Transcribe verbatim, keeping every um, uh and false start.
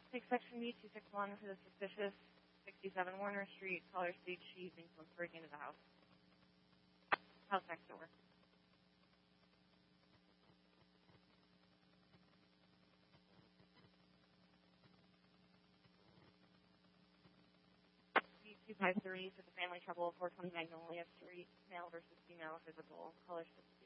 Take section B two six one for the suspicious sixty-seven Warner Street. Caller states she thinks someone's breaking into the house. House next door. B two five three for the family trouble, four twenty Magnolia Street. Male versus female, physical. Caller